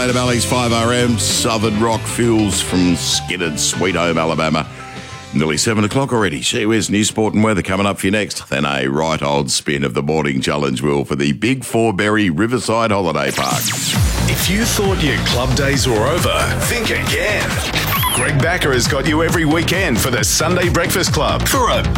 Tornado Valley's 5RM, Southern Rock Fuels from Skidded, Sweet Home, Alabama. Nearly 7 o'clock already. Gee whiz, news, sport and weather coming up for you next. Then a right old spin of the morning challenge wheel for the Big Forberry Riverside Holiday Park. If you thought your club days were over, think again. Greg Backer has got you every weekend for the Sunday Breakfast Club for a